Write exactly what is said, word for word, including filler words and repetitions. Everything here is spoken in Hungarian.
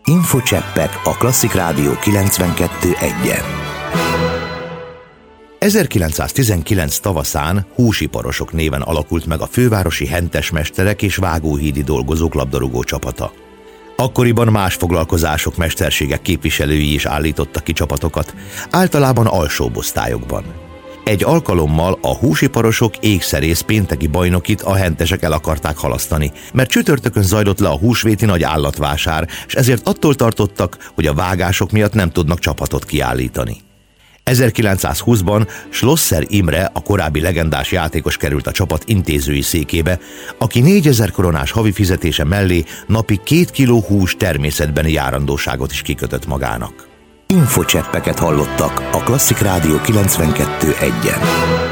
Infocseppek a Klasszik Rádió kilencvenkettő egyen. ezerkilencszáztizenkilenc tavaszán Húsiparosok néven alakult meg a fővárosi hentesmesterek és vágóhídi dolgozók labdarúgó csapata. Akkoriban más foglalkozások, mesterségek képviselői is állítottak ki csapatokat, általában alsóbb osztályokban. Egy alkalommal a Húsiparosok ékszerész pénteki bajnokit a hentesek el akarták halasztani, mert csütörtökön zajlott le a húsvéti nagy állatvásár, és ezért attól tartottak, hogy a vágások miatt nem tudnak csapatot kiállítani. ezerkilencszázhúszban Schlosser Imre, a korábbi legendás játékos került a csapat intézői székébe, aki négyezer koronás havi fizetése mellé napi két kiló hús természetbeni járandóságot is kikötött magának. Infocseppeket hallottak a Klasszik Rádió kilencvenkettő egyen.